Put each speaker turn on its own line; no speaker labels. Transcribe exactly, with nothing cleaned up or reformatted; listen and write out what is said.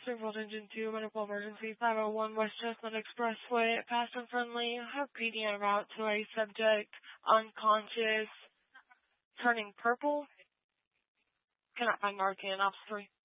Springfield Engine two, medical emergency, five oh one West Chestnut Expressway, passenger friendly, have P D en route to a subject, unconscious, turning purple. Cannot find Narcan, officer.